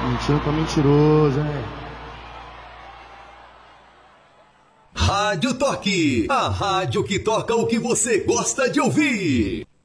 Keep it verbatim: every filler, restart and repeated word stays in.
Mentindo pra mentiroso, hein? Rádio Toque, a rádio que toca o que você gosta de ouvir.